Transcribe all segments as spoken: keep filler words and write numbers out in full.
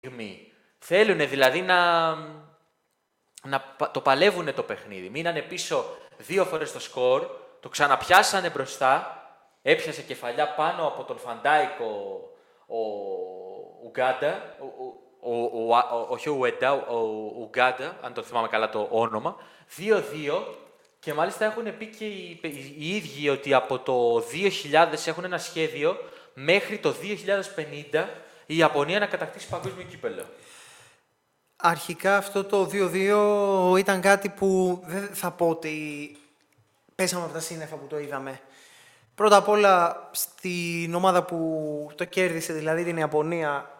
στιγμή. Θέλουν δηλαδή να, να το παλεύουν το παιχνίδι. Μείνανε πίσω δύο φορές το σκορ, το ξαναπιάσανε μπροστά, έπιασε κεφαλιά πάνω από τον Φαντάικο ο Ουγκάντα, όχι ο Ουέντα, ο Ουγκάντα, αν το θυμάμαι καλά το όνομα, δύο δύο, και μάλιστα έχουν πει και οι, οι ίδιοι ότι από το δύο χιλιάδες έχουν ένα σχέδιο μέχρι το δύο χιλιάδες πενήντα η Ιαπωνία να κατακτήσει παγκόσμιο κύπελλο. Αρχικά αυτό το δύο δύο ήταν κάτι που δεν θα πω ότι πέσαμε από τα σύννεφα που το είδαμε. Πρώτα απ' όλα στην ομάδα που το κέρδισε, δηλαδή την Ιαπωνία,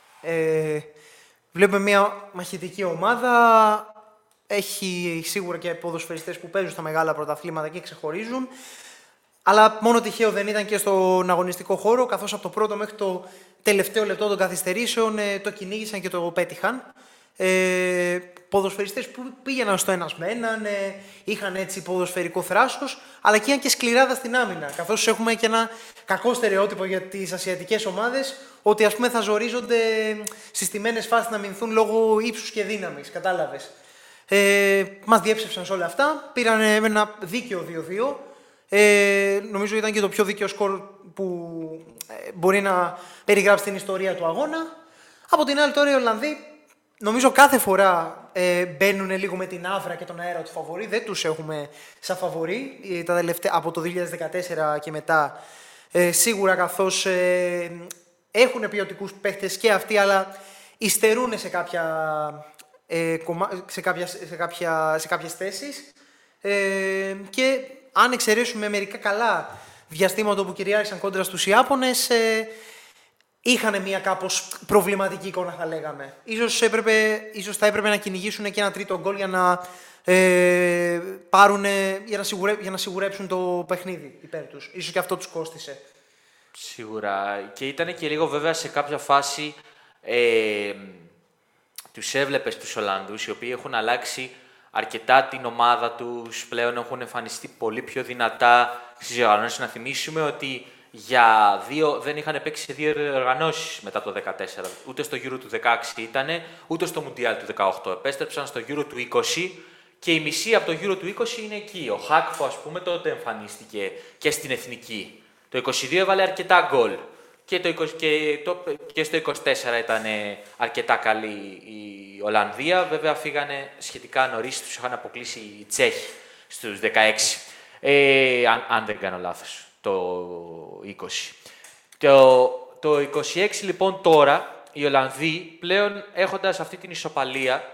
ε, βλέπουμε μια μαχητική ομάδα. Έχει σίγουρα και ποδοσφαιριστές που παίζουν στα μεγάλα πρωταθλήματα και ξεχωρίζουν. Αλλά μόνο τυχαίο δεν ήταν και στον αγωνιστικό χώρο, καθώς από το πρώτο μέχρι το τελευταίο λεπτό των καθυστερήσεων ε, το κυνήγησαν και το πέτυχαν. Ε, ποδοσφαιριστές που πήγαιναν στο ένας με έναν, ε, είχαν έτσι ποδοσφαιρικό θράσος, αλλά και είχαν και σκληράδα στην άμυνα. Καθώς έχουμε και ένα κακό στερεότυπο για τις ασιατικές ομάδες, ότι ας πούμε θα ζορίζονται στις τιμένες φάσεις να μηνθούν λόγω ύψους και δύναμης. Κατάλαβες. Ε, μας διέψευσαν σε όλα αυτά, πήραν ένα δίκαιο δύο δύο. Ε, νομίζω ήταν και το πιο δίκαιο σκορ που ε, μπορεί να περιγράψει την ιστορία του αγώνα. Από την άλλη τώρα οι Ολλανδοί, νομίζω κάθε φορά ε, μπαίνουν λίγο με την άβρα και τον αέρα του φαβορί. Δεν τους έχουμε σαν φαβορί ε, τα τελευταία, από το δύο χιλιάδες δεκατέσσερα και μετά. Ε, σίγουρα καθώς ε, έχουν ποιοτικούς παίχτες και αυτοί, αλλά υστερούν σε, κάποια, ε, σε, κάποια, σε, κάποια, σε κάποιες θέσεις. Ε, και αν εξαιρέσουμε μερικά καλά διαστήματα που κυριάρχησαν κόντρα στους Ιάπωνες, ε, είχαν μια κάπως προβληματική εικόνα, θα λέγαμε. Ίσως, έπρεπε, ίσως θα έπρεπε να κυνηγήσουν και ένα τρίτο γκολ για να, ε, πάρουν, για, να σιγουρέ, για να σιγουρέψουν το παιχνίδι υπέρ τους. Ίσως και αυτό τους κόστισε. Σίγουρα. Και ήταν και λίγο βέβαια σε κάποια φάση ε, τους έβλεπες τους Ολλανδούς, οι οποίοι έχουν αλλάξει αρκετά την ομάδα τους, πλέον έχουν εμφανιστεί πολύ πιο δυνατά στις διοργανώσεις. Να θυμίσουμε ότι για δύο, δεν είχαν παίξει σε δύο οργανώσεις μετά το δεκατέσσερα. Ούτε στο Euro του δεκαέξι ήτανε, ούτε στο Mundial του δεκαοκτώ. Επέστρεψαν στο Euro του είκοσι και η μισή από το Euro του είκοσι είναι εκεί. Ο Χάκφο, ας πούμε, τότε εμφανίστηκε και στην εθνική. Το είκοσι δύο έβαλε αρκετά γκολ. Και, το είκοσι, και, το, και στο είκοσι τέσσερα ήταν αρκετά καλή η Ολλανδία. Βέβαια φύγανε σχετικά νωρίς, τους είχαν αποκλείσει οι Τσέχοι στους δεκαέξι. Ε, αν, αν δεν κάνω λάθος, το είκοσι. Το, το είκοσι έξι λοιπόν τώρα, οι Ολλανδοί πλέον έχοντας αυτή την ισοπαλία,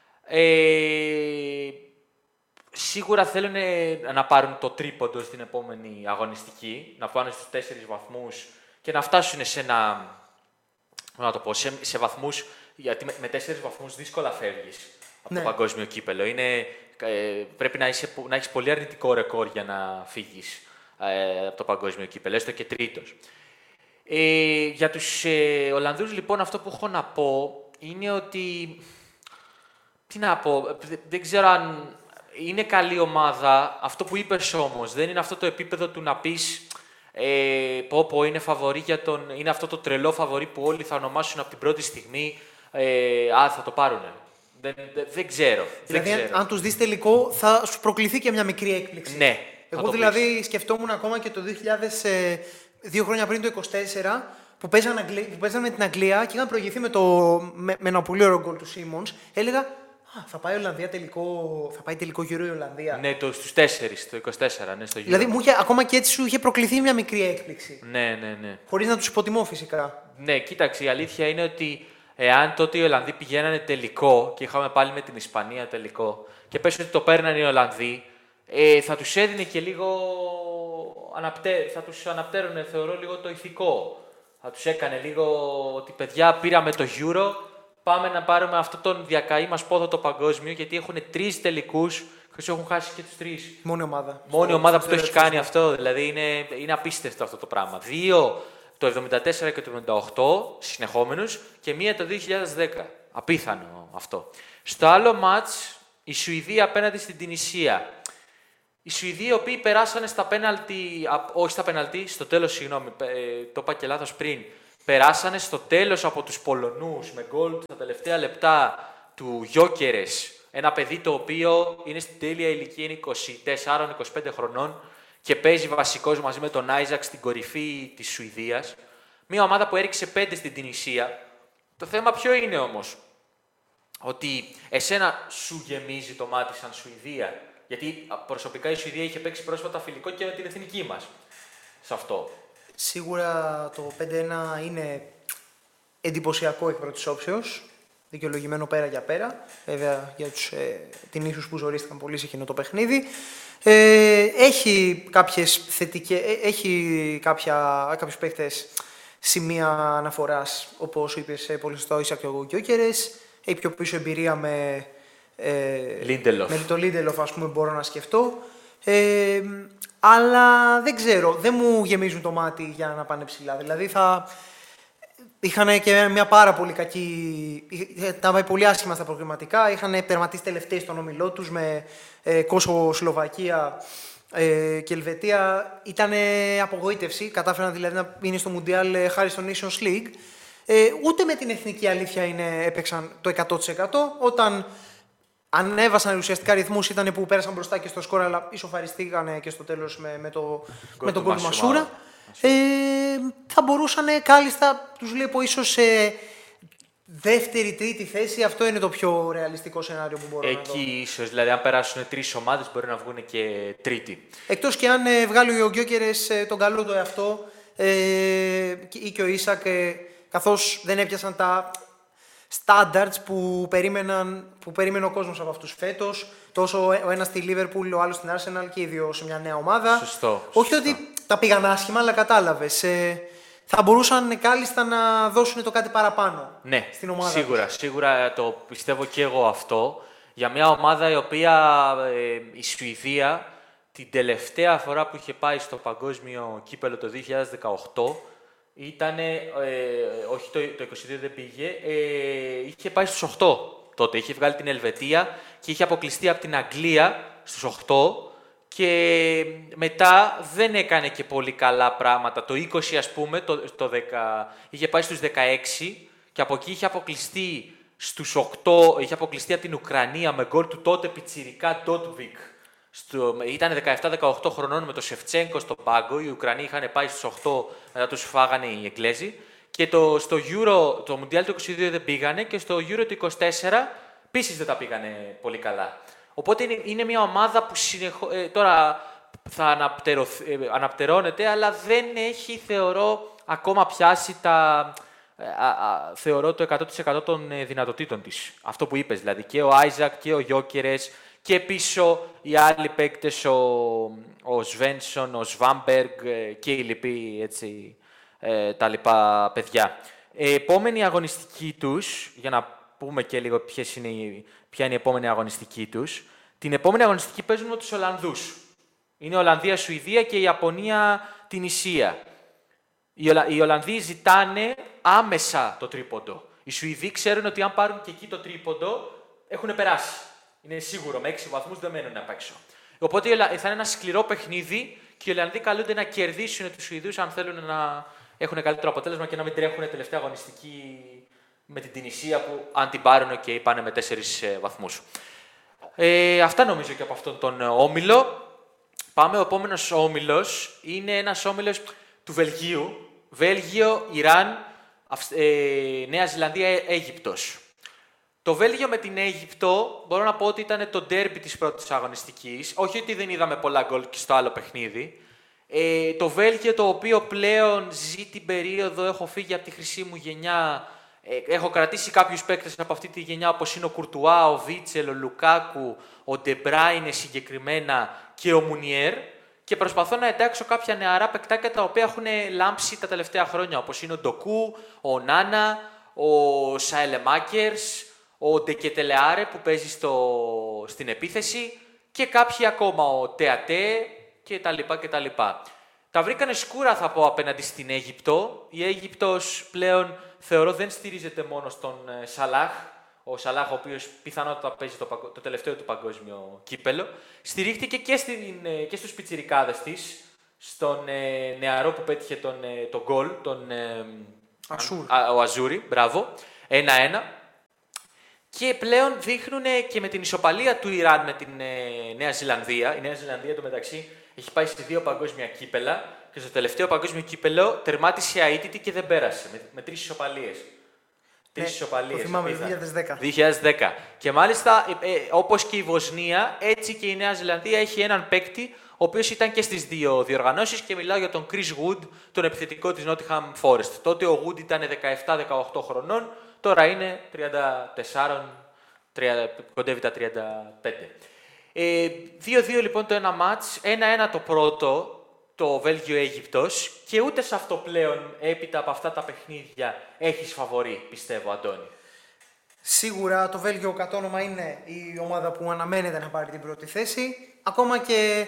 ε, σίγουρα θέλουν να πάρουν το τρίποντο στην επόμενη αγωνιστική, να πάνε στους τέσσερις βαθμούς και να φτάσουν σε ένα, να το πω, σε, σε βαθμούς, γιατί με, με τέσσερις βαθμούς δύσκολα φεύγεις από ναι. το παγκόσμιο κύπελλο. Είναι, ε, πρέπει να, είσαι, να έχεις πολύ αρνητικό ρεκόρ για να φύγεις ε, από το παγκόσμιο κύπελλο, έστω και τρίτος. Ε, για τους ε, Ολλανδούς, λοιπόν, αυτό που έχω να πω είναι ότι, τι να πω, δεν ξέρω αν είναι καλή ομάδα. Αυτό που είπες όμως, δεν είναι αυτό το επίπεδο του να πεις Ε, πω πω είναι φαβορί για τον... Είναι αυτό το τρελό φαβορί που όλοι θα ονομάσουν από την πρώτη στιγμή. Ε, α, θα το πάρουνε. Δεν, δεν, δεν ξέρω. Δηλαδή, δεν ξέρω. αν τους δεις τελικό, θα σου προκληθεί και μια μικρή έκπληξη. Ναι. Εγώ δηλαδή πεις. σκεφτόμουν ακόμα και το δύο χιλιάδες, ε, δύο χρόνια πριν το είκοσι τέσσερα, που παίζανε, που παίζανε με την Αγγλία και είχαν προηγηθεί με, το, με, με ένα πολύ ωραίο γκολ του Σίμονς. Έλεγα, Α, θα πάει η Ολλανδία τελικό, θα πάει τελικό γύρο η Ολλανδία. Ναι, το, στους τέσσερις, το είκοσι τέσσερα, ναι, στο γύρο. Δηλαδή, μου είχε, ακόμα και έτσι σου είχε προκληθεί μια μικρή έκπληξη. Ναι, ναι, ναι. Χωρίς να τους υποτιμώ φυσικά. Ναι, κοίταξε, η αλήθεια είναι ότι εάν τότε οι Ολλανδοί πηγαίνανε τελικό και είχαμε πάλι με την Ισπανία τελικό και πες ότι το παίρνανε οι Ολλανδοί, ε, θα τους έδινε και λίγο, αναπτέ, θα τους αναπτέρωνε, θεωρώ, λίγο το ηθικό. Θα τους έκανε λίγο ότι παιδιά πήραμε το Euro, πάμε να πάρουμε αυτόν τον διακαή μας πόδο το παγκόσμιο, γιατί έχουν τρεις τελικούς και τους έχουν χάσει και τους τρεις. Μόνη ομάδα. Μόνη ομάδα που το έχει κάνει αυτό, δηλαδή είναι, είναι απίστευτο αυτό το πράγμα. Δύο το εβδομήντα τέσσερα και το εβδομήντα οκτώ συνεχόμενους και μία το δύο χιλιάδες δέκα. Απίθανο αυτό. Στο άλλο μάτς, η Σουηδία απέναντι στην Τινησία. Οι Σουηδοί οι οποίοι περάσανε στα πέναλτι, όχι στα πέναλτι, στο τέλος, συγγνώμη, το είπα και λάθος πριν, περάσανε στο τέλος από τους Πολωνούς με γκολ στα τελευταία λεπτά του Γιόκερες. Ένα παιδί το οποίο είναι στην τέλεια ηλικία, είναι είκοσι τέσσερα είκοσι πέντε χρονών και παίζει βασικός μαζί με τον Άιζακ στην κορυφή της Σουηδίας. Μια ομάδα που έριξε πέντε στην Τινησία. Το θέμα ποιο είναι όμως? Ότι εσένα σου γεμίζει το μάτι σαν Σουηδία. Γιατί προσωπικά η Σουηδία είχε παίξει πρόσφατα φιλικό και με την εθνική μας. Σε αυτό. Σίγουρα το πέντε ένα είναι εντυπωσιακό εκ πρώτης όψεως. Δικαιολογημένο πέρα για πέρα. Βέβαια για τους ε, την ίσους που ζορίστηκαν πολύ σε εκείνο το παιχνίδι. Ε, έχει κάποιες θετικές, ε, έχει κάποια, κάποιους παίκτες σημεία αναφοράς, όπως είπες πολύ σωστά, ο Ίσακ και ο Γκιόκερες. Έχει πιο πίσω εμπειρία με, ε, με το Λίντελοφ, ας πούμε, μπορώ να σκεφτώ. Ε, αλλά δεν ξέρω, δεν μου γεμίζουν το μάτι για να πάνε ψηλά. Δηλαδή θα είχαν και μια πάρα πολύ κακή. Τα πάει πολύ άσχημα στα προκριματικά. Είχαν τερματίσει τελευταίοι στον όμιλό τους με ε, Κόσοβο, Σλοβακία ε, και Ελβετία. Ήταν απογοήτευση. Κατάφεραν δηλαδή να είναι στο Μουντιάλ ε, χάρη στο Nations League. Ε, ούτε με την εθνική αλήθεια είναι, έπαιξαν το εκατό τοις εκατό. Όταν ανέβασαν ουσιαστικά ρυθμούς, ήταν που πέρασαν μπροστά και στο σκορ, αλλά ισοφαριστήκαν και στο τέλος με, με, το, με τον γκολ του Μασούρα. Ε, θα μπορούσαν κάλλιστα, τους βλέπω ίσως σε δεύτερη, τρίτη θέση. Αυτό είναι το πιο ρεαλιστικό σενάριο που μπορώ Εκεί να δω. Εκεί ίσως, δηλαδή αν περάσουν τρεις ομάδες μπορεί να βγουν και τρίτη. Εκτός και αν ε, βγάλει ο Γκιόκερες ε, τον καλό του εαυτό ε, ή και ο Ίσακ, ε, καθώς δεν έπιασαν τα standards που, περίμεναν, που περίμενε ο κόσμος από αυτούς φέτος. Τόσο ο ένας στη Liverpool, ο άλλος στην Arsenal και οι δύο σε μια νέα ομάδα. Σωστό. Όχι σωστό. ότι τα πήγαν άσχημα, αλλά κατάλαβες. Ε, θα μπορούσαν κάλλιστα να δώσουν το κάτι παραπάνω ναι, στην ομάδα. Σίγουρα, τους. σίγουρα το πιστεύω και εγώ αυτό. Για μια ομάδα η οποία ε, η Σουηδία την τελευταία φορά που είχε πάει στο παγκόσμιο κύπελο το δύο χιλιάδες δεκαοκτώ ήταν, ε, όχι το, το είκοσι δύο δεν πήγε, ε, είχε πάει στους οκτώ τότε. Είχε βγάλει την Ελβετία και είχε αποκλειστεί από την Αγγλία στους οκτώ και μετά δεν έκανε και πολύ καλά πράγματα. Το είκοσι ας πούμε, το, το δέκα, είχε πάει στους δεκαέξι και από εκεί είχε αποκλειστεί στους οκτώ, είχε αποκλειστεί από την Ουκρανία με γκολ του τότε πιτσιρικά Ντότβικ. Στο, ήταν δεκαεπτά δεκαοκτώ χρονών με το Σεφτσένκο στον πάγκο. Οι Ουκρανοί είχαν πάει στους οκτώ, μετά τους φάγανε οι Εγγλέζοι. Και το, στο Euro, το Μουντιάλ του είκοσι δύο δεν πήγανε και στο Euro του είκοσι τέσσερα επίσης δεν τα πήγανε πολύ καλά. Οπότε είναι, είναι μια ομάδα που συνεχώ, ε, τώρα θα αναπτερω, ε, αναπτερώνεται, αλλά δεν έχει, θεωρώ, ακόμα πιάσει τα, ε, α, α, θεωρώ, το εκατό τοις εκατό των ε, δυνατοτήτων της. Αυτό που είπες, δηλαδή και ο Άιζακ και ο Γιόκερες και πίσω οι άλλοι παίκτες, ο, ο Σβένσον, ο Σβάμπεργκ ε, και οι λοιποί, έτσι, ε, τα λοιπά παιδιά. Ε, επόμενη αγωνιστική τους, για να πούμε και λίγο ποιες είναι η, ποια είναι η επόμενη αγωνιστική τους. Την επόμενη αγωνιστική παίζουν με τους Ολλανδούς. Είναι Ολλανδία-Σουηδία και η Ιαπωνία-Τινησία. Οι, Ολλα... οι Ολλανδοί ζητάνε άμεσα το τρίποντο. Οι Σουηδοί ξέρουν ότι αν πάρουν και εκεί το τρίποντο, έχουν περάσει. Είναι σίγουρο, με έξι βαθμούς δεν μένουν απ' έξω. Οπότε θα είναι ένα σκληρό παιχνίδι και οι Ολλανδοί καλούνται να κερδίσουν τους Σουηδούς αν θέλουν να έχουν καλύτερο αποτέλεσμα και να μην τρέχουν τελευταία αγωνιστική με την Τινησία που αν την πάρουν και πάνε με τέσσερις ε, βαθμούς. Ε, αυτά νομίζω και από αυτόν τον όμιλο. Πάμε, ο επόμενος όμιλος είναι ένας όμιλος του Βελγίου. Βέλγιο, Ιράν, ε, Νέα Ζηλανδία, Αίγυπτος. Το Βέλγιο με την Αίγυπτο μπορώ να πω ότι ήταν το ντέρμπι της πρώτης αγωνιστικής. Όχι ότι δεν είδαμε πολλά γκολ και στο άλλο παιχνίδι. Ε, το Βέλγιο το οποίο πλέον ζει την περίοδο, έχω φύγει από τη χρυσή μου γενιά, ε, έχω κρατήσει κάποιους παίκτες από αυτή τη γενιά όπως είναι ο Κουρτουά, ο Βίτσελ, ο Λουκάκου, ο Ντεμπράινε συγκεκριμένα και ο Μουνιέρ και προσπαθώ να εντάξω κάποια νεαρά παικτάκια τα οποία έχουν λάμψει τα τελευταία χρόνια όπως είναι ο Ντοκού, ο Νάνα, ο Σαελεμάκερς, ο Ντεκετελεάρε που παίζει στο, στην επίθεση και κάποιοι ακόμα, ο Τεατέ και τα λοιπά και τα λοιπά. Τα βρήκανε σκούρα θα πω απέναντι στην Αίγυπτο. Η Αίγυπτος πλέον θεωρώ δεν στηρίζεται μόνο στον Σαλάχ, ο Σαλάχ ο οποίος πιθανότατα παίζει το, το τελευταίο του παγκόσμιο κύπελο. Στηρίχτηκε και, στην, και στους πιτσιρικάδες της, στον ε, νεαρό που πέτυχε τον, ε, τον γκολ, τον, ε, Ασούρ. Α, ο Αζούρι, μπράβο. ένα-ένα. Και πλέον δείχνουν και με την ισοπαλία του Ιράν με την ε, Νέα Ζηλανδία. Η Νέα Ζηλανδία, το μεταξύ, έχει πάει σε δύο παγκόσμια κύπελα και στο τελευταίο παγκόσμιο κύπελο τερμάτισε αίτητη και δεν πέρασε. Με, με τρεις ισοπαλίες. Τρεις Ναι, ισοπαλίες. το θυμάμαι, δύο χιλιάδες δέκα. δύο χιλιάδες δέκα. Και μάλιστα, ε, ε, όπως και η Βοσνία, έτσι και η Νέα Ζηλανδία έχει έναν παίκτη, ο οποίος ήταν και στις δύο διοργανώσεις και μιλάω για τον Chris Wood, τον επιθετικό της Nottingham Forest. Τότε ο Wood ήταν δεκαεπτά δεκαοκτώ χρονών, τώρα είναι τριάντα τέσσερα, τριάντα, κοντεύει τα τριάντα πέντε. Ε, δύο-δύο λοιπόν το ένα μάτς, ένα-ένα το πρώτο, το Βέλγιο-Αίγυπτος και ούτε σε αυτό πλέον έπειτα από αυτά τα παιχνίδια έχεις φαβορί, πιστεύω, Αντώνη. Σίγουρα το Βέλγιο κατ' όνομα είναι η ομάδα που αναμένεται να πάρει την πρώτη θέση. Ακόμα και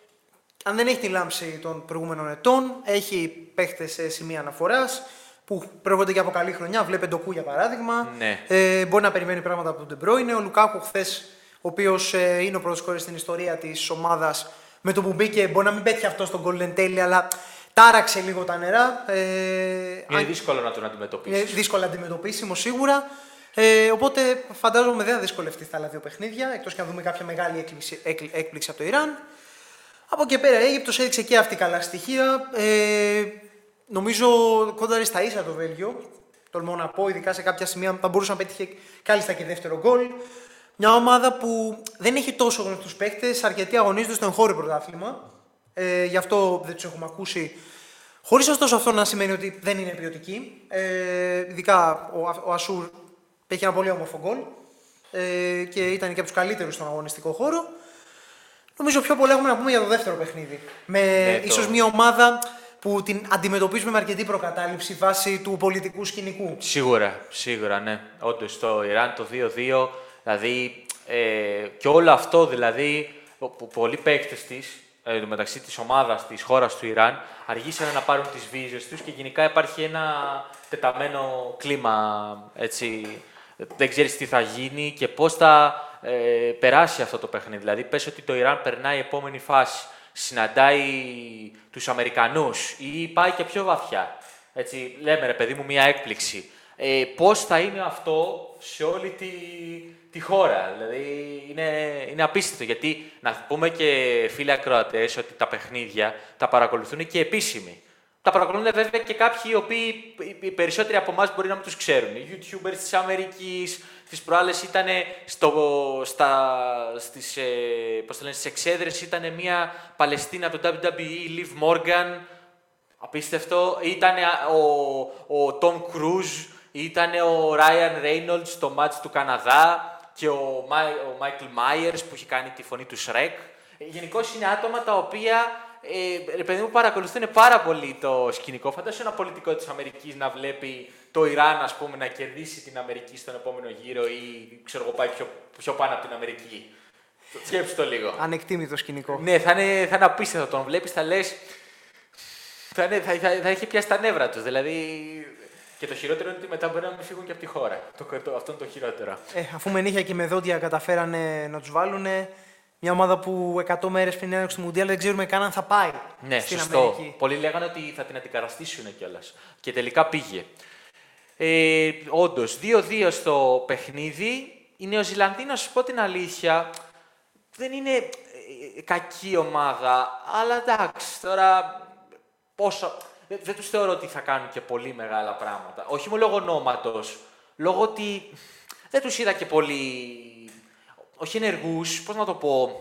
αν δεν έχει τη λάμψη των προηγούμενων ετών, έχει παίχτες σε σημεία αναφοράς που προέρχονται και από καλή χρονιά. Βλέπε Ντοκού για παράδειγμα. Ναι. Ε, μπορεί να περιμένει πράγματα από τον Ντεμπρόινε. Ο Λουκάκου χθες, ο οποίος ε, είναι ο πρώτος σκόρερ στην ιστορία της ομάδας, με το που μπήκε, μπορεί να μην πέτυχε αυτό στον γκολ εν τέλει, αλλά τάραξε λίγο τα νερά. Ε, είναι αν... δύσκολο να τον αντιμετωπίσεις. Είναι δύσκολα αντιμετωπίσιμο σίγουρα. Ε, οπότε φαντάζομαι δεν θα δυσκολευτεί στα άλλα δύο παιχνίδια, εκτός και να δούμε κάποια μεγάλη έκπληξη, έκπληξη από το Ιράν. Από εκεί πέρα, η Αίγυπτος έδειξε και αυτή καλά στοιχεία. Ε, νομίζω κόνταρε στα ίσα το Βέλγιο. Τολμώ να πω, ειδικά σε κάποια σημεία θα μπορούσε να πετύχει κάλλιστα και δεύτερο γκολ. Μια ομάδα που δεν έχει τόσο γνωστούς παίκτες, αρκετοί αγωνίζονται στο εγχώριο πρωτάθλημα. Ε, γι' αυτό δεν τους έχουμε ακούσει. Χωρίς ωστόσο αυτό να σημαίνει ότι δεν είναι ποιοτικοί. Ε, ειδικά ο, ο Ασούρ έχει ένα πολύ όμορφο γκολ ε, και ήταν και από τους καλύτερους στον αγωνιστικό χώρο. Νομίζω πιο πολλά έχουμε να πούμε για το δεύτερο παιχνίδι. Με ναι, ίσως το... μια ομάδα που την αντιμετωπίζουμε με αρκετή προκατάληψη βάσει του πολιτικού σκηνικού. Σίγουρα, σίγουρα, ναι. Όντως, στο Ιράν το δύο-δύο, δηλαδή, ε, και όλο αυτό, δηλαδή, που πολλοί παίκτες της, ε, μεταξύ της ομάδας της χώρας του Ιράν, αργήσανε να πάρουν τις βίζες τους και γενικά υπάρχει ένα τεταμένο κλίμα, έτσι, δεν ξέρεις τι θα γίνει και πώς θα ε, περάσει αυτό το παιχνίδι. Δηλαδή, πες ότι το Ιράν περνάει η επόμενη φάση, συναντάει τους Αμερικανούς ή πάει και πιο βαθιά. Έτσι, λέμε, ρε παιδί μου, μια έκπληξη. Ε, πώς θα είναι αυτό σε όλη τη, τη χώρα. Δηλαδή, είναι, είναι απίστευτο. Γιατί, να πούμε και φίλοι ακροατές, ότι τα παιχνίδια τα παρακολουθούν και επίσημοι. Τα παρακολουθούν βέβαια και κάποιοι οι οποίοι οι περισσότεροι από εμάς μπορεί να μην τους ξέρουν. Οι YouTubers της Αμερικής, τις προάλλες ήταν στα, στις, ε, πώς το λένε, στις εξέδρες, ήταν μια Παλαιστίνα από το ντάμπλιου ντάμπλιου ι, η Liv Morgan, απίστευτο. Ήταν ο, ο Tom Cruise, ήταν ο Ryan Reynolds στο μάτς του Καναδά και ο, ο Michael Myers που έχει κάνει τη φωνή του Shrek. Γενικώς είναι άτομα τα οποία ε, ρε παιδί μου, παρακολουθούν πάρα πολύ το σκηνικό. Φαντάσου ένα πολιτικό της Αμερικής να βλέπει το Ιράν, ας πούμε, να κερδίσει την Αμερική στον επόμενο γύρο ή ξέρω εγώ πάει πιο, πιο πάνω από την Αμερική. Σκέψου το λίγο. Ανεκτήμητο σκηνικό. Ναι, θα είναι, θα είναι απίστευτο. Τον βλέπεις, θα λες. Θα, είναι, θα, θα, θα έχει πιάσει τα νεύρα τους. Δηλαδή. Και το χειρότερο είναι ότι μετά μπορεί να μην φύγουν και από τη χώρα. Το, το, αυτό είναι το χειρότερο. Ε, αφού με νύχια και με δόντια καταφέρανε να τους βάλουν. Μια ομάδα που εκατό μέρες πριν έναρξη του Μουντιάλ δεν ξέρουμε καν αν θα πάει. Ναι, στην σωστό. Αμερική. Πολλοί λέγανε ότι θα την αντικαταστήσουν κιόλας. Και τελικά πήγε. Ε, όντως, δύο-δύο στο παιχνίδι. Η Νεοζηλανδοί, να σου πω την αλήθεια, δεν είναι ε, κακή ομάδα. Αλλά εντάξει, τώρα πόσο. Δεν, δεν τους θεωρώ ότι θα κάνουν και πολύ μεγάλα πράγματα. Όχι μόνο λόγω ονόματος, λόγω ότι δεν τους είδα και πολύ. Όχι ενεργούς, πώς να το πω.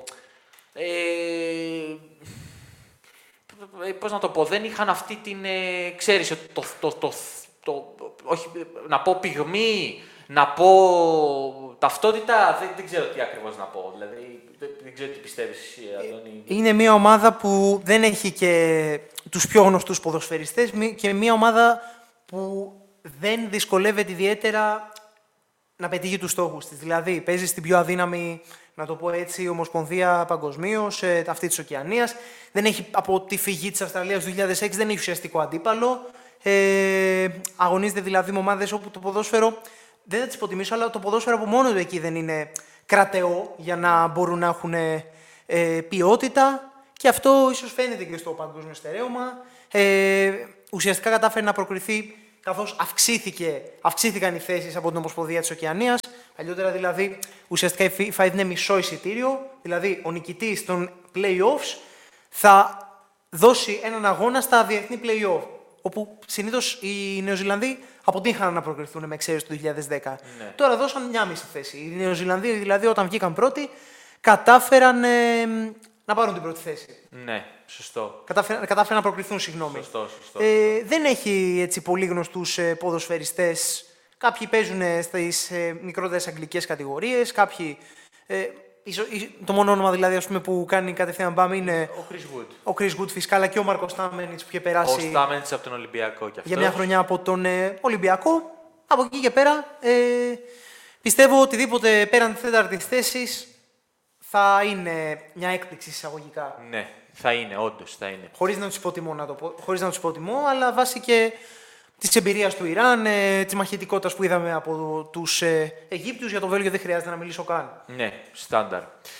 Ε, πώς να το πω, δεν είχαν αυτή την, ε, ξέρεις, το, το, το, το, το, όχι, να πω πυγμή, να πω ταυτότητα, δεν, δεν ξέρω τι ακριβώς να πω. Δηλαδή, δεν, δεν ξέρω τι πιστεύεις εσύ, Αντώνη. Είναι μια ομάδα που δεν έχει και τους πιο γνωστούς ποδοσφαιριστές και μια ομάδα που δεν δυσκολεύεται ιδιαίτερα να πετύχει τους στόχους της. Δηλαδή, παίζει στην πιο αδύναμη, να το πω έτσι, ομοσπονδία παγκοσμίως, αυτή της Οκεανίας. Δεν έχει, από τη φυγή της Αυστραλίας του δύο χιλιάδες έξι, δεν έχει ουσιαστικό αντίπαλο. Ε, αγωνίζεται δηλαδή με ομάδες όπου το ποδόσφαιρο, δεν θα τις υποτιμήσω, αλλά το ποδόσφαιρο από μόνο του εκεί δεν είναι κρατεό για να μπορούν να έχουν ε, ποιότητα. Και αυτό ίσως φαίνεται και στο παγκόσμιο στερέωμα. Ε, ουσιαστικά κατάφερε να προκριθεί καθώς αυξήθηκε, αυξήθηκαν οι θέσεις από την Ομοσπονδία της Οκεανίας. Παλιότερα δηλαδή ουσιαστικά η FIFA έδινε μισό εισιτήριο, δηλαδή ο νικητής των play-offs θα δώσει έναν αγώνα στα διεθνή play-off, όπου συνήθως οι Νεοζηλανδοί αποτύχαναν να προκριθούν με εξαίρεση το δύο χιλιάδες δέκα. Ναι. Τώρα δώσαν μια μισή θέση. Οι Νεοζηλανδοί δηλαδή όταν βγήκαν πρώτοι κατάφεραν ε, να πάρουν την πρώτη θέση. Ναι, σωστό. Κατάφεραν, κατάφεραν να προκριθούν, συγγνώμη. Σωστό, σωστό. Ε, δεν έχει έτσι πολύ γνωστούς ε, ποδοσφαιριστές. Κάποιοι παίζουν στις ε, μικρότερες αγγλικές κατηγορίες, κάποιοι... Ε, το μόνο όνομα δηλαδή ας πούμε, που κάνει κατευθείαν μπαμ είναι ο Chris Wood. Ο Chris Wood φυσικά, αλλά και ο Μάρκος Στάμενιτς που είχε περάσει. Ο Στάμενιτς από τον Ολυμπιακό και αυτός. Για μια χρονιά από τον ε, Ολυμπιακό. Από εκεί και πέρα ε, πιστεύω οτιδήποτε πέραν της τέταρτης θέσης θα είναι μια έκπληξη εισαγωγικά. Ναι, θα είναι, όντως θα είναι. Χωρίς να τους υποτιμώ, να το πω. Χωρίς να τους υποτιμώ, αλλά βάσει και της εμπειρίας του Ιράν, ε, της μαχητικότητας που είδαμε από τους ε, Αιγύπτιους. Για το Βέλγιο δεν χρειάζεται να μιλήσω καν. Ναι, στάνταρ.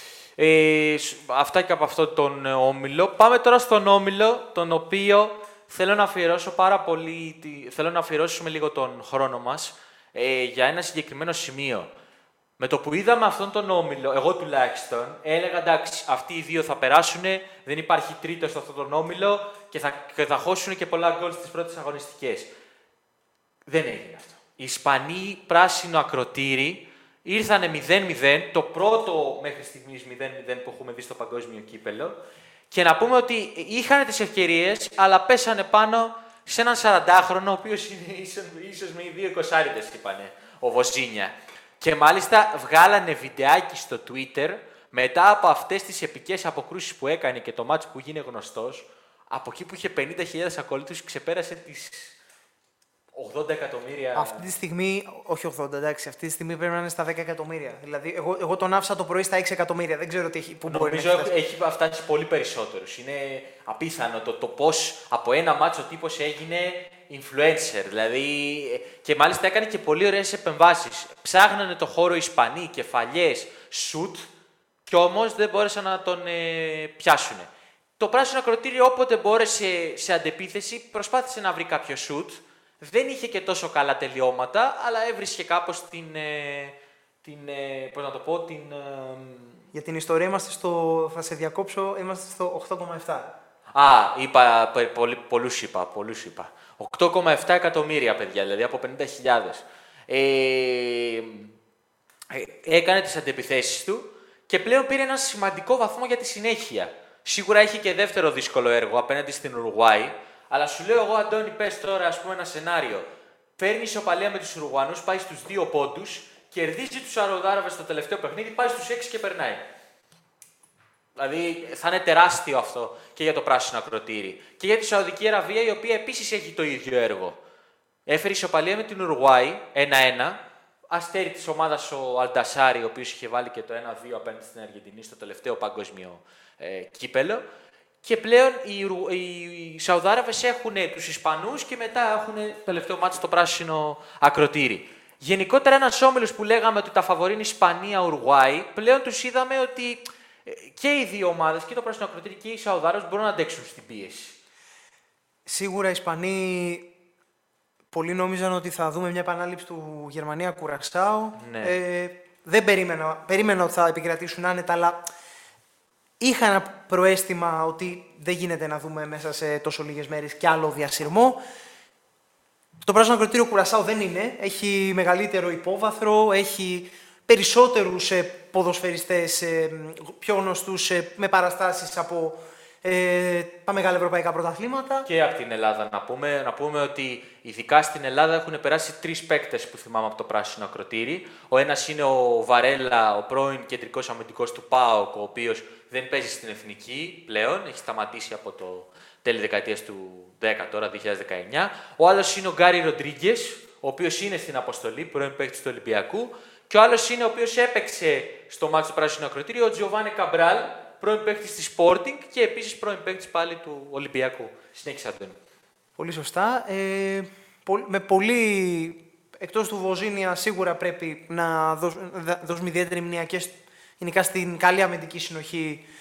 Ε, αυτά και από αυτό τον όμιλο. Πάμε τώρα στον όμιλο, τον οποίο θέλω να αφιερώσω πάρα πολύ, θέλω να αφιερώσουμε λίγο τον χρόνο μας ε, για ένα συγκεκριμένο σημείο. Με το που είδαμε αυτόν τον όμιλο, εγώ τουλάχιστον, έλεγα εντάξει, αυτοί οι δύο θα περάσουν, δεν υπάρχει τρίτο σε αυτόν τον όμιλο και θα, και θα χώσουν και πολλά γκολ στις πρώτες αγωνιστικές. Δεν έγινε αυτό. Οι Ισπανοί πράσινο ακροτήρι ήρθανε μηδέν μηδέν, το πρώτο μέχρι στιγμής μηδέν μηδέν που έχουμε δει στο παγκόσμιο κύπελο. Και να πούμε ότι είχαν τις ευκαιρίες, αλλά πέσανε πάνω σε έναν σαραντάχρονο, ο οποίος είναι ίσως, ίσως με οι δύο εικοσάριδες, είπανε, ο Βοζίνια. Και μάλιστα βγάλανε βιντεάκι στο Twitter, μετά από αυτές τις επικές αποκρούσεις που έκανε και το μάτς που γίνει γνωστός, από εκεί που είχε πενήντα χιλιάδες ακολούθους, ξεπέρασε τις ογδόντα εκατομμύρια. Αυτή τη στιγμή, όχι ογδόντα, εντάξει, αυτή τη στιγμή πρέπει να είναι στα δέκα εκατομμύρια. Δηλαδή, εγώ, εγώ τον άφησα το πρωί στα έξι εκατομμύρια. Δεν ξέρω τι έχει, πού μπορεί να έχει φτάσει. Έχει φτάσει πολύ περισσότερους. Είναι απίθανο το, το πώς από ένα μάτσο ο τύπος έγινε influencer. Δηλαδή, και μάλιστα έκανε και πολύ ωραίες επεμβάσεις. Ψάχνανε το χώρο Ισπανοί, κεφαλιές, σουτ, κι όμως δεν μπόρεσαν να τον ε, πιάσουν. Το πράσινο ακροτήριο όποτε μπόρεσε σε αντεπίθεση προσπάθησε να βρει κάποιο σουτ. Δεν είχε και τόσο καλά τελειώματα, αλλά έβρισκε κάπως την, ε, την ε, πώς να το πω, την... Ε, για την ιστορία είμαστε στο, θα σε διακόψω, είμαστε στο οκτώ κόμμα επτά. Α, είπα, πολύ, πολλούς είπα, πολλούς είπα. οκτώ κόμμα επτά εκατομμύρια, παιδιά, δηλαδή από πενήντα χιλιάδες. Ε, ε, έκανε τις αντεπιθέσεις του και πλέον πήρε ένα σημαντικό βαθμό για τη συνέχεια. Σίγουρα έχει και δεύτερο δύσκολο έργο απέναντι στην Ουρουγουάη. Αλλά σου λέω εγώ, Αντώνη, πες τώρα ας πούμε, ένα σενάριο. Παίρνει ισοπαλία με τους Ουρουγουανούς, πάει στους δύο πόντους, κερδίζει τους Σαουδάραβες στο τελευταίο παιχνίδι, πάει στους έξι και περνάει. Δηλαδή θα είναι τεράστιο αυτό και για το πράσινο ακροτήρι. Και για τη Σαουδική Αραβία, η οποία επίσης έχει το ίδιο έργο. Έφερε ισοπαλία με την Ουρουγουάη ένα ένα. Αστέρι της ομάδας ο Αλντασάρι, ο οποίος είχε βάλει και το ένα δύο απέναντι στην Αργεντινή στο τελευταίο παγκόσμιο ε, κύπελο. Και πλέον οι, οι, οι Σαουδάραβες έχουν τους Ισπανούς και μετά έχουν το τελευταίο μάτι στο πράσινο ακροτήρι. Γενικότερα ένας όμιλος που λέγαμε ότι τα φαβορεί είναι Ισπανία-Ουρουγουάη, πλέον τους είδαμε ότι και οι δύο ομάδες, και το πράσινο ακροτήρι και οι Σαουδάραβες μπορούν να αντέξουν στην πίεση. Σίγουρα οι Ισπανοί πολλοί νόμιζαν ότι θα δούμε μια επανάληψη του Γερμανία-Κουρασάου. Ναι. Ε, δεν περίμενα, περίμενα ότι θα επικρατήσουν άνετα, αλλά είχα ένα προαίσθημα ότι δεν γίνεται να δούμε μέσα σε τόσο λίγες μέρες κι άλλο διασυρμό. Το πράσινο ακροτήριο Κουρασάου δεν είναι. Έχει μεγαλύτερο υπόβαθρο, έχει περισσότερους ε, ποδοσφαιριστές, ε, πιο γνωστούς, ε, με παραστάσεις από ε, τα μεγάλα ευρωπαϊκά πρωταθλήματα. Και από την Ελλάδα να πούμε, να πούμε ότι ειδικά στην Ελλάδα έχουν περάσει τρεις παίκτες που θυμάμαι από το πράσινο ακροτήρι. Ο ένας είναι ο Βαρέλα, ο πρώην κεντρικός αμυντικός του ΠΑΟΚ, ο οποίος δεν παίζει στην εθνική πλέον, έχει σταματήσει από το τέλη δεκαετίας του δέκα, τώρα δύο χιλιάδες δεκαεννιά. Ο άλλος είναι ο Γκάρι Ροντρίγκες, ο οποίος είναι στην αποστολή, πρώην παίκτης του Ολυμπιακού. Και ο άλλος είναι ο οποίος έπαιξε στο μάτσο του πράσινου ακροτήριου, ο Τζιοβάνε Καμπράλ, πρώην παίκτης της Sporting και επίσης πρώην παίκτης πάλι του Ολυμπιακού. Συνέχισε, Αντώνη. Πολύ σωστά. Ε, με πολύ, εκτός του Βοζίνια, σίγουρα πρέπει να δώσουμε ιδιαίτερη μνήμα και γενικά στην καλή αμυντική συνοχή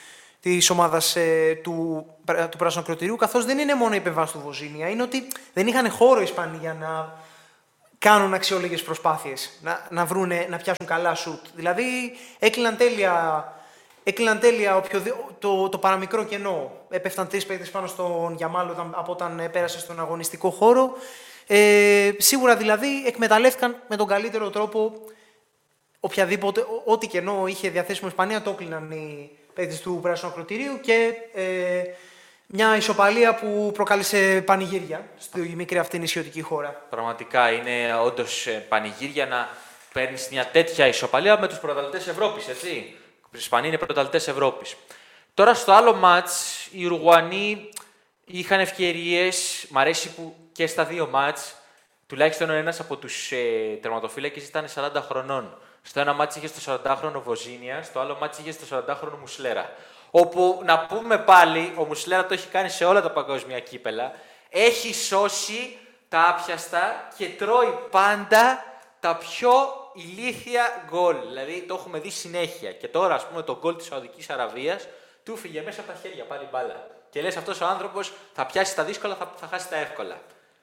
της ομάδας ε, του, του Πράσινου Ακροτηρίου, καθώς δεν είναι μόνο η επεμβάση του Βοζίνια, είναι ότι δεν είχαν χώρο οι Ισπανοί για να κάνουν αξιόλογες προσπάθειες, να, να, βρούνε, να πιάσουν καλά σουτ. Δηλαδή έκλειναν τέλεια, έκλειναν τέλεια οποιοδη, το, το παραμικρό κενό. Έπεφταν τρεις παίκτες πάνω στον Γιαμάλ όταν, από όταν πέρασε στον αγωνιστικό χώρο. Ε, σίγουρα δηλαδή εκμεταλλεύτηκαν με τον καλύτερο τρόπο οποιαδήποτε, ό,τι κενό είχε διαθέσιμο η Ισπανία, το έκλειναν οι παίκτες του Πράσινου Ακροτηρίου και ε, μια ισοπαλία που προκάλεσε πανηγύρια στη μικρή αυτή νησιωτική χώρα. Πραγματικά είναι όντως πανηγύρια να παίρνεις μια τέτοια ισοπαλία με τους πρωταθλητές Ευρώπης, έτσι. Οι Ισπανοί είναι πρωταθλητές Ευρώπης. Τώρα στο άλλο μάτς, οι Ουρουγουανοί είχαν ευκαιρίες. Μ' αρέσει που και στα δύο μάτς, τουλάχιστον ο ένας από τους ε, τερματοφύλακες ήταν σαράντα χρονών. Στο ένα μάτς είχε στο σαραντάχρονο Βοζίνια, στο άλλο μάτς είχε στο σαραντάχρονο Μουσλέρα. Όπου, να πούμε πάλι, ο Μουσλέρα το έχει κάνει σε όλα τα παγκόσμια κύπελα, έχει σώσει τα άπιαστα και τρώει πάντα τα πιο ηλίθια γκολ. Δηλαδή το έχουμε δει συνέχεια. Και τώρα, ας πούμε, το γκολ της Σαουδικής Αραβίας του φύγε μέσα από τα χέρια πάλι μπάλα. Και λες, αυτός ο άνθρωπος θα πιάσει τα δύσκολα, θα, θα χάσει τα εύκολα.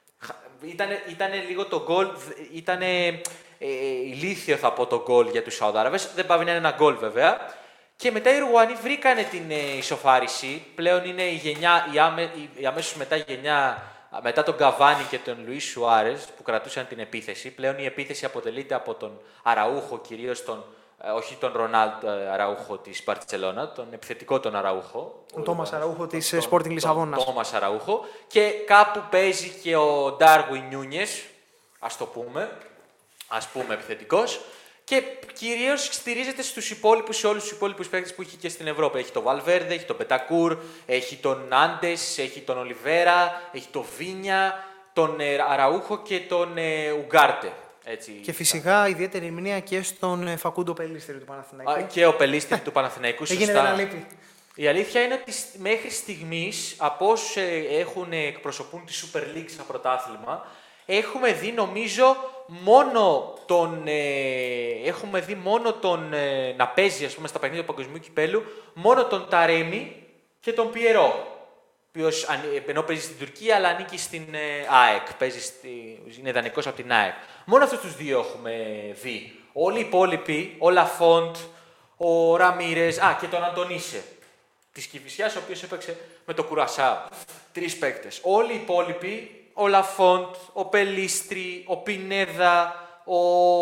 Ήτανε, ήτανε λίγο το γκολ, ήτανε ε, ηλίθιο θα πω το γκολ για τους Σαουδάραβες. Δεν πάει να είναι ένα γκολ βέβαια. Και μετά οι Ουρουγουανοί βρήκανε την ε, ισοφάριση. Πλέον είναι η, γενιά, η, άμε, η, η αμέσως μετά γενιά, μετά τον Καβάνι και τον Λουίς Σουάρες που κρατούσαν την επίθεση. Πλέον η επίθεση αποτελείται από τον Αραούχο, κυρίως τον, ε, όχι τον Ρονάλντ Αραούχο της Μπαρτσελώνα, τον επιθετικό τον Αραούχο. Τον Τόμας Αραούχο της Sporting Λισαβόνας. Τον Τόμας Αραούχο. Και κάπου παίζει και ο Ντάρουιν Νούνιες, ας το πούμε, ας πούμε επιθετικός. Και κυρίως στηρίζεται στους υπόλοιπους, σε όλους τους υπόλοιπους παίκτες που έχει και στην Ευρώπη. Έχει τον Βαλβέρντε, έχει τον Μπεντακούρ, έχει τον Άντες, έχει τον Ολιβέρα, έχει τον Βίνια, τον ε, Αραούχο και τον ε, Ουγκάρτε. Έτσι. Και φυσικά ιδιαίτερη μνήμα και στον ε, Φακούντο Πελίστερη του Παναθηναϊκού. Α, και ο Πελίστερη του Παναθηναϊκού. Έγινε ένα λείπει. Η αλήθεια είναι ότι μέχρι στιγμής, από όσους έχουν εκπροσωπούν τη Super League σαν πρωτάθλημα, έχουμε δει νομίζω μόνο τον, ε, έχουμε δει μόνο τον ε, να παίζει ας πούμε, στα παιχνίδια του Παγκοσμίου Κυπέλου, μόνο τον Ταρέμι και τον Πιερό. Ποιος, ενώ παίζει στην Τουρκία, αλλά ανήκει στην ε, ΑΕΚ. Παίζει στη, είναι δανεικός από την ΑΕΚ. Μόνο αυτούς τους δύο έχουμε δει. Όλοι οι υπόλοιποι, ο Λαφόντ, ο Ραμίρες, α, και τον Αντωνίσε της Κηφισιάς, ο οποίος έπαιξε με το Κουρασά. Τρεις παίκτες. Όλοι οι υπόλοιποι, ο Λαφόντ, ο Πελίστρι, ο Πινέδα, ο,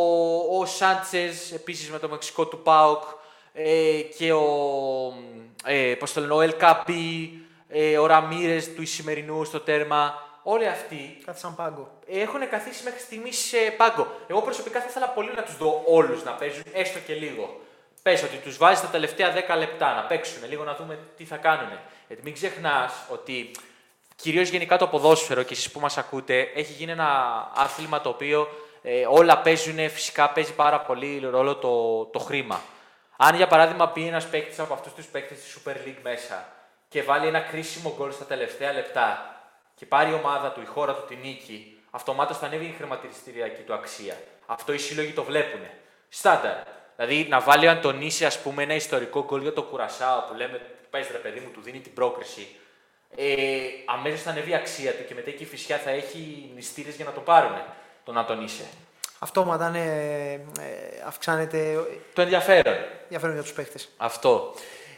ο Σάντσες, επίσης με το Μεξικό του ΠΑΟΚ, ε, και ο, ε, πώς το λένε, ο Ελκαμπή, ε, ο Ραμίρες του Ισημερινού στο τέρμα. Όλοι αυτοί κάθισαν πάγκο. Έχουν καθίσει μέχρι στιγμής σε πάγκο. Εγώ προσωπικά θα ήθελα πολύ να τους δω όλους να παίζουν, έστω και λίγο. Πες ότι τους βάζεις τα τελευταία δέκα λεπτά να παίξουν λίγο, να δούμε τι θα κάνουν. Γιατί μην ξεχνάς ότι κυρίως γενικά το ποδόσφαιρο, και εσείς που μας ακούτε, έχει γίνει ένα άθλημα το οποίο ε, όλα παίζουν, φυσικά παίζει πάρα πολύ ρόλο το, το χρήμα. Αν για παράδειγμα πει ένας παίκτης από αυτούς τους παίκτες της Super League μέσα και βάλει ένα κρίσιμο γκολ στα τελευταία λεπτά και πάρει η ομάδα του, η χώρα του την νίκη, αυτομάτως θα ανέβει η χρηματιστηριακή του αξία. Αυτό οι σύλλογοι το βλέπουν. Στάνταρ. Δηλαδή να βάλει ο Αντωνίση, ας πούμε, ένα ιστορικό γκολ για το Κουρασάο που λέμε, πες ρε παιδί μου, του δίνει την πρόκριση. Ε, αμέσως θα ανέβει η αξία του και μετά και η Φυσιά θα έχει μυστήρες για να το πάρουν τον Αντωνίσε. Αυτόματα ναι, ε, αυξάνεται το ενδιαφέρον. ενδιαφέρον για τους παίχτες. Αυτό.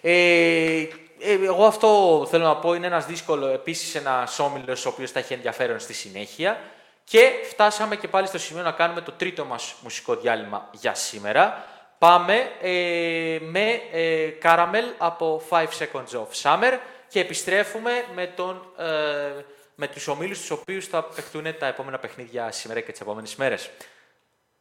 Ε, εγώ αυτό θέλω να πω, είναι ένας δύσκολο, επίσης ένας όμιλος ο οποίος θα έχει ενδιαφέρον στη συνέχεια. Και φτάσαμε και πάλι στο σημείο να κάνουμε το τρίτο μας μουσικό διάλειμμα για σήμερα. Πάμε ε, με ε, Caramel από five seconds of Summer και επιστρέφουμε με, τον, ε, με τους ομίλους τους οποίους θα παιχτούν τα επόμενα παιχνίδια σήμερα και τις επόμενες μέρες.